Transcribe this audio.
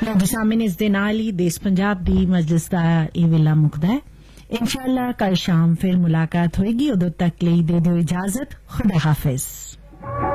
जी सामिन इस दे नाल ही देश पंजाब दी मजलिस दा ये वेला मुकदा है। इंशाअल्लाह कल शाम फिर मुलाकात होएगी। उदों तक लिए दे दो इजाजत। खुदा हाफिज।